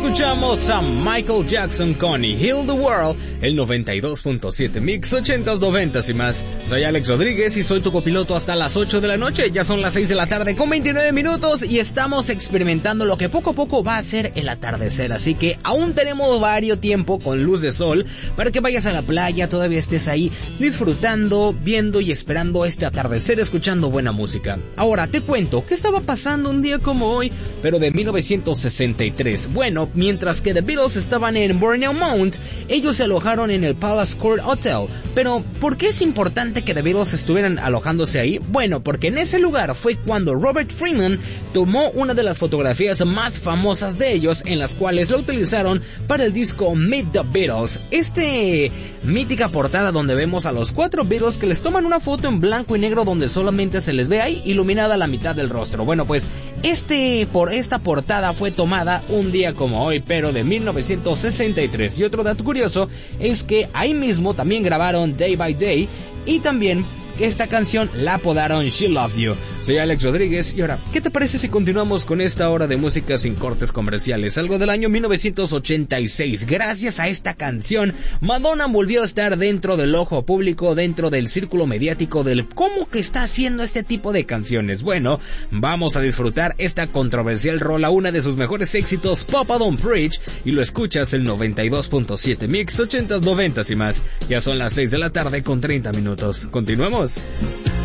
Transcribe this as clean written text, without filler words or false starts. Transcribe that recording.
escuchamos a Michael Jackson con Heal the World, el 92.7 Mix 80s, 90s y más. Soy Alex Rodríguez y soy tu copiloto hasta las 8 de la noche. Ya son las 6 de la tarde con 29 minutos y estamos experimentando lo que poco a poco va a ser el atardecer. Así que aún tenemos varios tiempo con luz de sol para que vayas a la playa, todavía estés ahí disfrutando, viendo y esperando este atardecer, escuchando buena música. Ahora te cuento qué estaba pasando un día como hoy, pero de 1963. Bueno, mientras que The Beatles estaban en Bournemouth, ellos se alojaron en el Palace Court Hotel. Pero, ¿por qué es importante que The Beatles estuvieran alojándose ahí? Bueno, porque en ese lugar fue cuando Robert Freeman tomó una de las fotografías más famosas de ellos, en las cuales la utilizaron para el disco Meet the Beatles. Mítica portada donde vemos a los 4 Beatles que les toman una foto en blanco y negro donde solamente se les ve ahí iluminada la mitad del rostro. Bueno, pues esta portada fue tomada un día como hoy, pero de 1963. Y otro dato curioso es que ahí mismo también grabaron Day by Day y también esta canción la apodaron She Loved You. Soy Alex Rodríguez y ahora, ¿qué te parece si continuamos con esta hora de música sin cortes comerciales? Algo del año 1986. Gracias a esta canción, Madonna volvió a estar dentro del ojo público, dentro del círculo mediático del cómo que está haciendo este tipo de canciones. Bueno, vamos a disfrutar esta controversial rola, una de sus mejores éxitos, Papa Don't Preach, y lo escuchas el 92.7 Mix 80s, 90s y más. Ya son las 6 de la tarde con 30 minutos. Continuamos.